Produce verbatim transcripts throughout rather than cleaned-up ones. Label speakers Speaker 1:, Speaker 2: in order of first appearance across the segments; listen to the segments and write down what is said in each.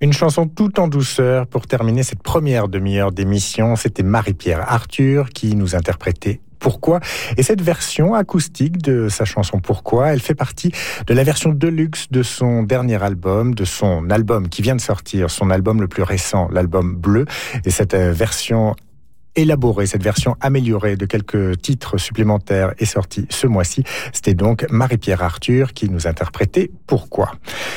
Speaker 1: Une chanson tout en douceur pour terminer cette première demi-heure d'émission. C'était Marie-Pierre Arthur qui nous interprétait Pourquoi ? Et cette version acoustique de sa chanson Pourquoi, elle fait partie de la version deluxe de son dernier album, de son album qui vient de sortir, son album le plus récent, l'album Bleu. Et cette version élaborée, cette version améliorée de quelques titres supplémentaires est sortie ce mois-ci. C'était donc Marie-Pierre Arthur qui nous interprétait Pourquoi ?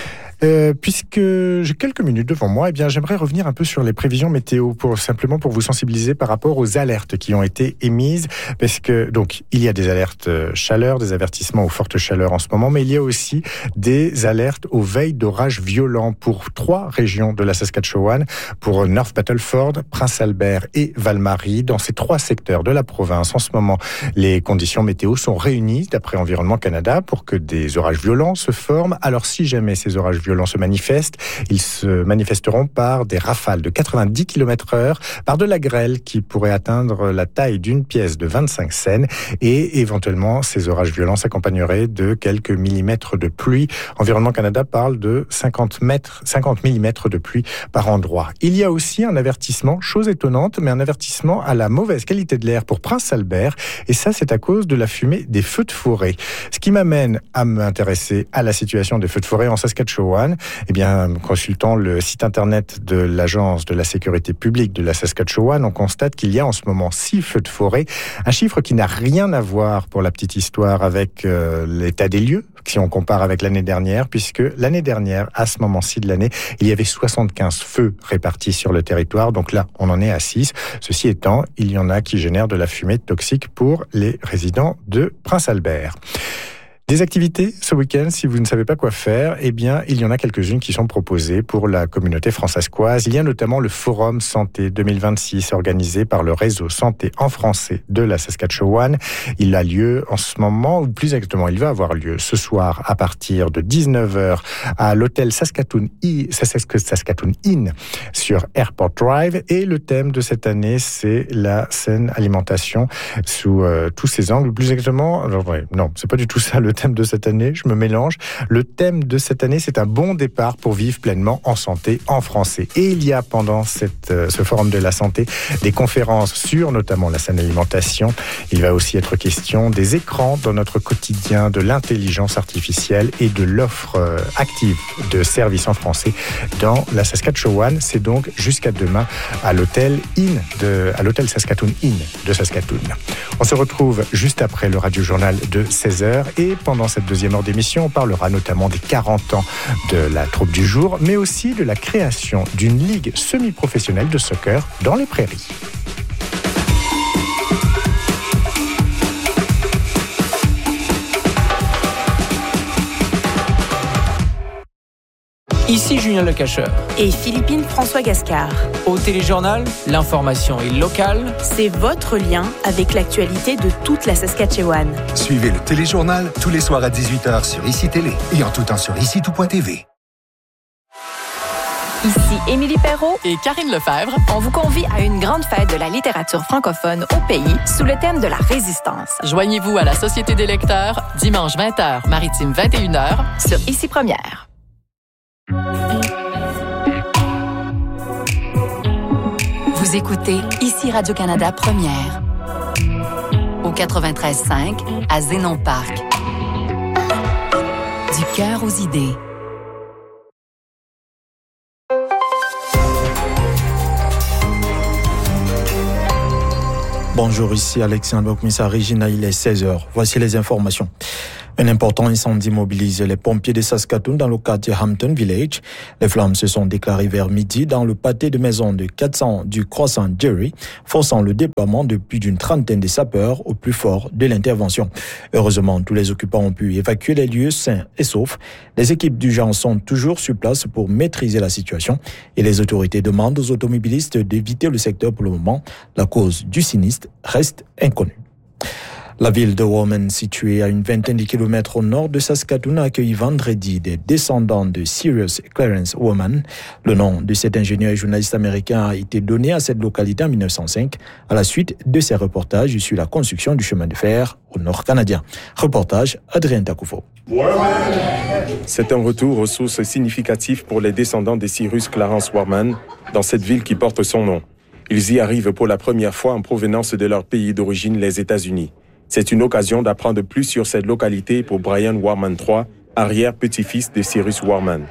Speaker 1: Euh, puisque j'ai quelques minutes devant moi, eh bien, j'aimerais revenir un peu sur les prévisions météo, pour simplement pour vous sensibiliser par rapport aux alertes qui ont été émises, parce que donc il y a des alertes chaleur, des avertissements aux fortes chaleurs en ce moment, mais il y a aussi des alertes aux veilles d'orages violents pour trois régions de la Saskatchewan, pour North Battleford, Prince Albert et Val-Marie. Dans ces trois secteurs de la province, en ce moment, les conditions météo sont réunies d'après Environnement Canada pour que des orages violents se forment. Alors si jamais ces orages violents violents se manifestent, ils se manifesteront par des rafales de quatre-vingt-dix kilomètres heure, par de la grêle qui pourrait atteindre la taille d'une pièce de vingt-cinq cents, et éventuellement ces orages violents s'accompagneraient de quelques millimètres de pluie. Environnement Canada parle de cinquante millimètres de pluie par endroit. Il y a aussi un avertissement, chose étonnante, mais un avertissement à la mauvaise qualité de l'air pour Prince Albert, et ça c'est à cause de la fumée des feux de forêt. Ce qui m'amène à m'intéresser à la situation des feux de forêt en Saskatchewan. Eh bien, consultant le site internet de l'Agence de la sécurité publique de la Saskatchewan, on constate qu'il y a en ce moment six feux de forêt, un chiffre qui n'a rien à voir, pour la petite histoire, avec euh, l'état des lieux, si on compare avec l'année dernière, puisque l'année dernière, à ce moment-ci de l'année, il y avait soixante-quinze feux répartis sur le territoire, donc là, on en est à six. Ceci étant, il y en a qui génèrent de la fumée toxique pour les résidents de Prince Albert. Des activités ce week-end, si vous ne savez pas quoi faire, eh bien, il y en a quelques-unes qui sont proposées pour la communauté françaiscoise. Il y a notamment le Forum Santé deux mille vingt-six organisé par le réseau Santé en français de la Saskatchewan. Il a lieu en ce moment, ou plus exactement, il va avoir lieu ce soir à partir de dix-neuf heures à l'hôtel Saskatoon, Saskatoon Inn sur Airport Drive. Et le thème de cette année, c'est la saine alimentation sous euh, tous ses angles. Plus exactement, alors, ouais, non, c'est pas du tout ça le thème de cette année, je me mélange. Le thème de cette année, c'est un bon départ pour vivre pleinement en santé en français. Et il y a pendant cette, euh, ce forum de la santé des conférences sur notamment la saine alimentation. Il va aussi être question des écrans dans notre quotidien, de l'intelligence artificielle et de l'offre euh, active de services en français dans la Saskatchewan. C'est donc jusqu'à demain à l'hôtel Inn de, à l'hôtel Saskatoon Inn de Saskatoon. On se retrouve juste après le radio-journal de seize heures, et pendant cette deuxième heure d'émission, on parlera notamment des quarante ans de la troupe du jour, mais aussi de la création d'une ligue semi-professionnelle de soccer dans les prairies.
Speaker 2: Ici Julien Lecacheur.
Speaker 3: Et Philippine François Gascard.
Speaker 2: Au Téléjournal, l'information est locale.
Speaker 3: C'est votre lien avec l'actualité de toute la Saskatchewan.
Speaker 4: Suivez le Téléjournal tous les soirs à dix-huit heures sur Ici Télé et en tout temps sur ici tout point t v.
Speaker 3: Ici Émilie Perrault
Speaker 2: et Karine Lefebvre.
Speaker 3: On vous convie à une grande fête de la littérature francophone au pays sous le thème de la résistance.
Speaker 2: Joignez-vous à la Société des lecteurs dimanche vingt heures, maritime vingt et une heures
Speaker 3: sur Ici Première. Vous écoutez Ici Radio-Canada Première au quatre-vingt-treize cinq à Zénon Park. Du cœur aux idées.
Speaker 5: Bonjour, ici Alexandre Missa-Regina, il est seize heures. Voici les informations. Un important incendie mobilise les pompiers de Saskatoon dans le quartier Hampton Village. Les flammes se sont déclarées vers midi dans le pâté de maison de quatre cents du Croissant Jerry, forçant le déploiement de plus d'une trentaine de sapeurs au plus fort de l'intervention. Heureusement, tous les occupants ont pu évacuer les lieux sains et saufs. Les équipes d'urgence sont toujours sur place pour maîtriser la situation et les autorités demandent aux automobilistes d'éviter le secteur pour le moment. La cause du sinistre reste inconnue. La ville de Warman, située à une vingtaine de kilomètres au nord de Saskatoon, a accueilli vendredi des descendants de Cyrus Clarence Warman. Le nom de cet ingénieur et journaliste américain a été donné à cette localité en mille neuf cent cinq à la suite de ses reportages sur la construction du chemin de fer au nord canadien. Reportage Adrien Takoufo.
Speaker 6: C'est un retour aux sources significatif pour les descendants de Cyrus Clarence Warman dans cette ville qui porte son nom. Ils y arrivent pour la première fois en provenance de leur pays d'origine, les États-Unis. C'est une occasion d'apprendre plus sur cette localité pour Brian Warman trois, arrière-petit-fils de Cyrus Warman.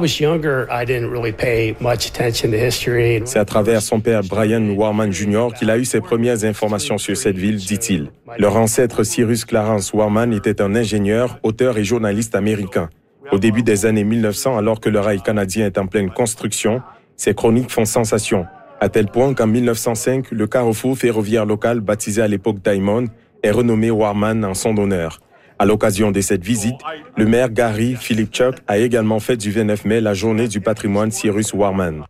Speaker 6: C'est à travers son père Brian Warman junior qu'il a eu ses premières informations sur cette ville, dit-il. Leur ancêtre Cyrus Clarence Warman était un ingénieur, auteur et journaliste américain. Au début des années mille neuf cents, alors que le rail canadien est en pleine construction, ses chroniques font sensation, à tel point qu'en mille neuf cent cinq, le carrefour ferroviaire local, baptisé à l'époque Diamond, est renommé Warman en son honneur. À l'occasion de cette visite, le maire Gary Philipchuk a également fait du vingt-neuf mai la journée du patrimoine Cyrus Warman.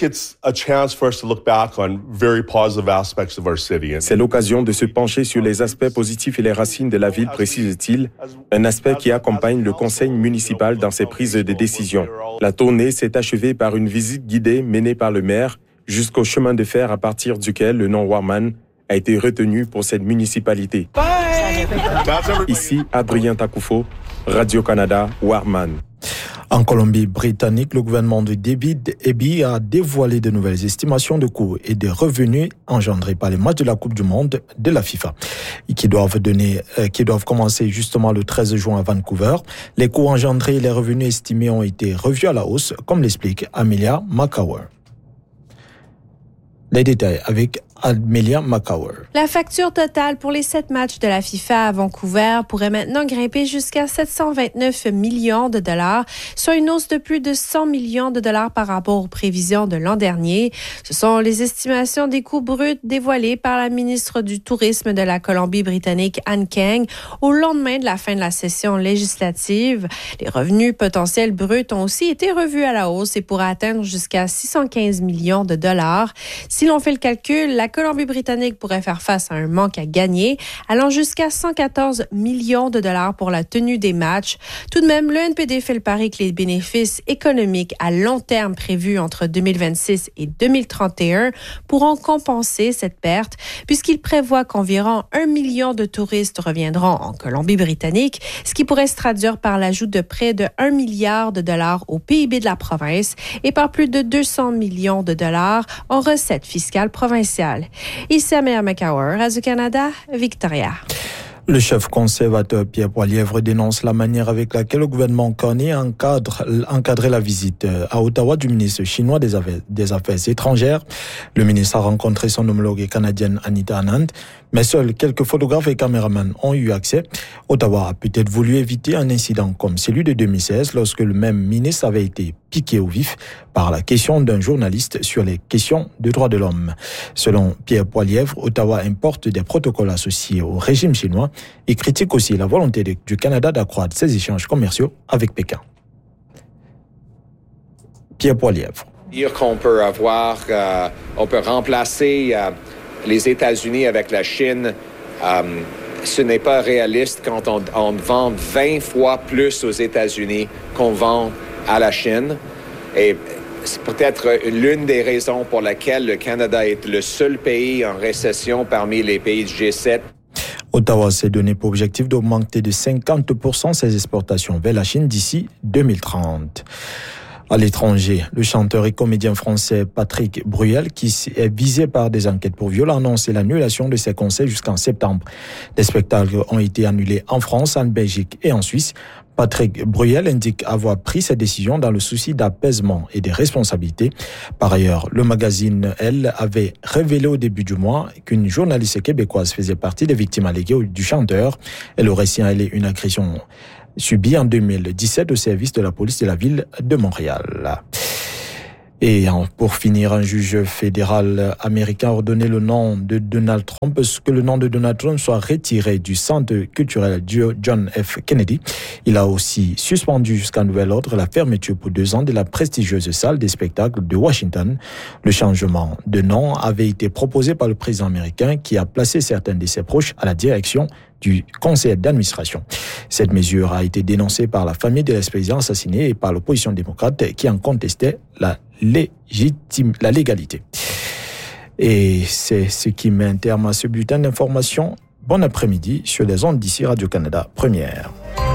Speaker 6: C'est l'occasion de se pencher sur les aspects positifs et les racines de la ville, précise-t-il, un aspect qui accompagne le conseil municipal dans ses prises de décision. La tournée s'est achevée par une visite guidée menée par le maire jusqu'au chemin de fer à partir duquel le nom Warman a été retenu pour cette municipalité. Ici, Adrien Takoufo, Radio-Canada, Warman.
Speaker 5: En Colombie-Britannique, le gouvernement de David Eby a dévoilé de nouvelles estimations de coûts et des revenus engendrés par les matchs de la Coupe du Monde de la FIFA, et qui doivent donner, euh, qui doivent commencer justement le treize juin à Vancouver. Les coûts engendrés et les revenus estimés ont été revus à la hausse, comme l'explique Amelia McCower. Les détails avec Amelia McCower.
Speaker 7: La facture totale pour les sept matchs de la FIFA à Vancouver pourrait maintenant grimper jusqu'à sept cent vingt-neuf millions de dollars, soit une hausse de plus de cent millions de dollars par rapport aux prévisions de l'an dernier. Ce sont les estimations des coûts bruts dévoilées par la ministre du Tourisme de la Colombie-Britannique, Anne Kang, au lendemain de la fin de la session législative. Les revenus potentiels bruts ont aussi été revus à la hausse et pourraient atteindre jusqu'à six cent quinze millions de dollars. Si l'on fait le calcul, la Colombie-Britannique pourrait faire face à un manque à gagner, allant jusqu'à cent quatorze millions de dollars pour la tenue des matchs. Tout de même, le N P D fait le pari que les bénéfices économiques à long terme prévus entre deux mille vingt-six et deux mille trente et un pourront compenser cette perte, puisqu'il prévoit qu'environ un million de touristes reviendront en Colombie-Britannique, ce qui pourrait se traduire par l'ajout de près de un milliard de dollars au P I B de la province et par plus de deux cents millions de dollars en recettes fiscales provinciales. Ici Amelia McCower, Radio-Canada, Victoria.
Speaker 5: Le chef conservateur Pierre Poilievre dénonce la manière avec laquelle le gouvernement Carney encadre, encadrait la visite à Ottawa du ministre chinois des Affaires, des Affaires étrangères. Le ministre a rencontré son homologue canadienne Anita Anand, mais seuls quelques photographes et caméramans ont eu accès. Ottawa a peut-être voulu éviter un incident comme celui de deux mille seize, lorsque le même ministre avait été piqué au vif par la question d'un journaliste sur les questions de droits de l'homme. Selon Pierre Poilievre, Ottawa importe des protocoles associés au régime chinois et critique aussi la volonté de, du Canada d'accroître ses échanges commerciaux avec Pékin. Pierre Poilievre.
Speaker 8: Dire qu'on peut avoir, euh, on peut remplacer euh, les États-Unis avec la Chine, euh, ce n'est pas réaliste quand on, on vend vingt fois plus aux États-Unis qu'on vend à la Chine. Et c'est peut-être l'une des raisons pour laquelle le Canada est le seul pays en récession parmi les pays du G sept.
Speaker 5: Ottawa s'est donné pour objectif d'augmenter de cinquante pour cent ses exportations vers la Chine d'ici deux mille trente. À l'étranger, le chanteur et comédien français Patrick Bruel, qui est visé par des enquêtes pour viol, a annoncé l'annulation de ses concerts jusqu'en septembre. Les spectacles ont été annulés en France, en Belgique et en Suisse. Patrick Bruel indique avoir pris cette décision dans le souci d'apaisement et de responsabilité. Par ailleurs, le magazine Elle avait révélé au début du mois qu'une journaliste québécoise faisait partie des victimes alléguées du chanteur. Elle aurait signalé une agression subie en deux mille dix-sept au service de la police de la ville de Montréal. Et pour finir, un juge fédéral américain a ordonné le nom de Donald Trump, que le nom de Donald Trump soit retiré du centre culturel John F. Kennedy. Il a aussi suspendu jusqu'à nouvel ordre la fermeture pour deux ans de la prestigieuse salle des spectacles de Washington. Le changement de nom avait été proposé par le président américain qui a placé certains de ses proches à la direction du conseil d'administration. Cette mesure a été dénoncée par la famille de l'ex-président assassiné et par l'opposition démocrate qui en contestait la, légitime, la légalité. Et c'est ce qui met un terme à ce bulletin d'information. Bon après-midi sur les ondes d'ici Radio-Canada Première.